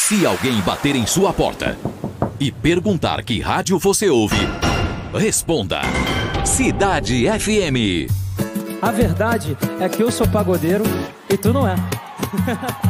Se alguém bater em sua porta e perguntar que rádio você ouve, responda: Cidade FM. A verdade é que eu sou pagodeiro e tu não é.